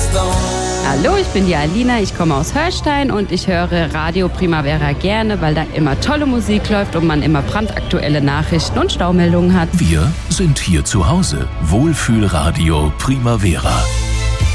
Hallo, ich bin die Alina, ich komme aus Hörstein und ich höre Radio Primavera gerne, weil da immer tolle Musik läuft und man immer brandaktuelle Nachrichten und Staumeldungen hat. Wir sind hier zu Hause. Wohlfühlradio Primavera.